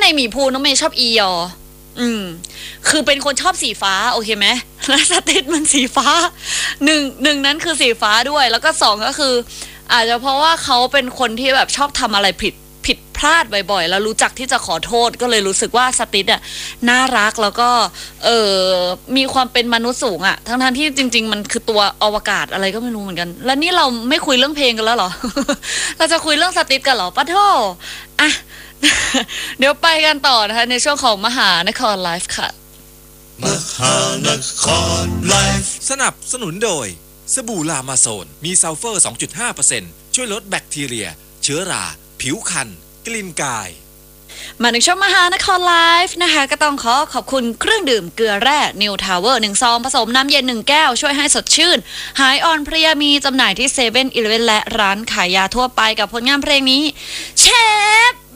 หมีภูน้องเมย์ชอบอียอคือเป็นคนชอบสีฟ้าโอเคไหมและสติสมันสีฟ้าหนึ่งนั้นคือสีฟ้าด้วยแล้วก็สองก็คืออาจจะเพราะว่าเขาเป็นคนที่แบบชอบทำอะไรผิดพลาดบ่อยๆแล้วรู้จักที่จะขอโทษก็เลยรู้สึกว่าสติสน่ารักแล้วก็มีความเป็นมนุษย์สูงทั้งที่จริงๆมันคือตัวอวกาศอะไรก็ไม่รู้เหมือนกันแล้วนี่เราไม่คุยเรื่องเพลงกันแล้วเหรอ เราจะคุยเรื่องสติสกันเหรอปะโธ่อ่ะ เดี๋ยวไปกันต่อนะคะในช่วงของมหานครไลฟ์ค่ะมหานครไลฟ์สนับสนุนโดยสบู่ลามาโซนมีซัลเฟอร์ 2.5% ช่วยลดแบคทีเรียเชื้อราผิวคันกลิ่นกายมาในช่วงมหานครไลฟ์นะคะก็ต้องขอบคุณเครื่องดื่มเกลือแร่นิวทาวเวอร์1 ซองผสมน้ำเย็น1 แก้วช่วยให้สดชื่นหายอ่อนเพลียมีจำหน่ายที่7-Elevenและร้านขายยาทั่วไปกับผลงานเพลงนี้เชฟ